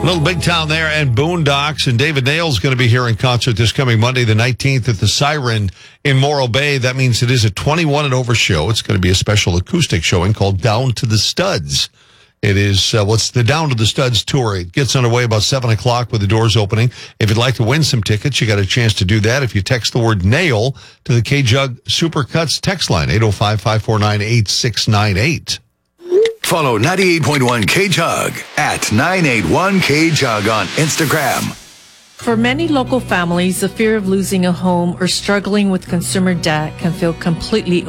Little Big Town there and Boondocks. And David Nail's going to be here in concert this coming Monday, the 19th at the Siren in Morro Bay. That means it is a 21 and over show. It's going to be a special acoustic showing called Down to the Studs. It is, what's the Down to the Studs tour. It gets underway about 7 o'clock with the doors opening. If you'd like to win some tickets, you got a chance to do that if you text the word Nail to the K-Jug Supercuts text line, 805-549-8698. Follow 98.1 K-Jug at 981K-Jug on Instagram. For many local families, the fear of losing a home or struggling with consumer debt can feel completely